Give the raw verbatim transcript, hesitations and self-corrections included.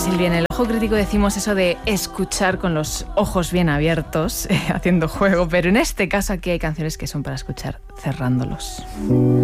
Silvia, en el Ojo Crítico decimos eso de escuchar con los ojos bien abiertos, eh, haciendo juego, pero en este caso aquí hay canciones que son para escuchar cerrándolos.